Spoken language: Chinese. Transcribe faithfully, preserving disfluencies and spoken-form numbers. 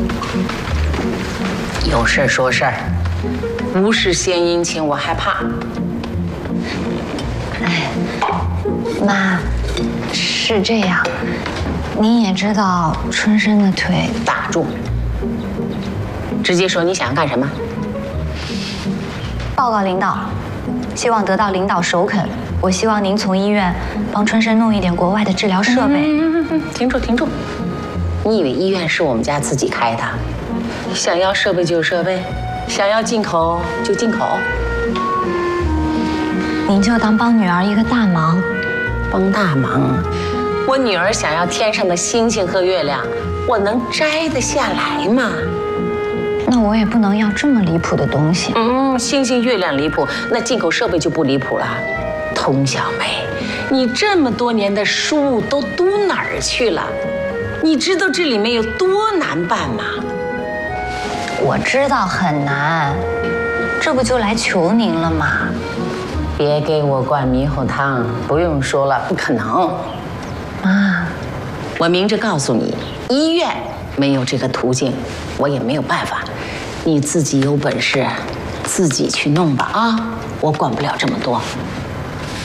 有事说事儿，无事献殷勤，我害怕。 哎，妈，是这样，您也知道春生的腿。 打住！直接说你想要干什么？ 报告领导，希望得到领导首肯。我希望您从医院帮春生弄一点国外的治疗设备。 嗯嗯嗯，停住停住！你以为医院是我们家自己开的？想要设备就有设备，想要进口就进口。 您就当帮女儿一个大忙。 帮大忙？我女儿想要天上的星星和月亮，我能摘得下来吗？ 那我也不能要这么离谱的东西。 嗯，星星月亮离谱，那进口设备就不离谱了。童小梅，你这么多年的书都读哪儿去了？你知道这里面有多难办吗？ 我知道很难，这不就来求您了吗？ 别给我灌猕猴汤，不用说了，不可能。 妈， 我明着告诉你，医院没有这个途径，我也没有办法。你自己有本事，自己去弄吧啊！我管不了这么多。